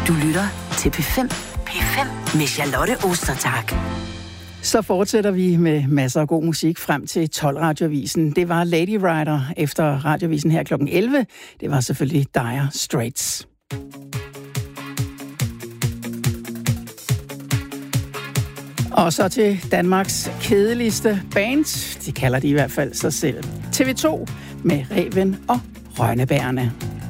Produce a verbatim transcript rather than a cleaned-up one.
Du lytter til P fem. P fem med Charlotte Ostertag. Så fortsætter vi med masser af god musik frem til tolv Radioavisen. Det var Lady Rider efter Radioavisen her klokken elleve. Det var selvfølgelig Dire Straits. Og så til Danmarks kedeligste band. De kalder de i hvert fald sig selv. T V to med Ræven og Rønnebærerne.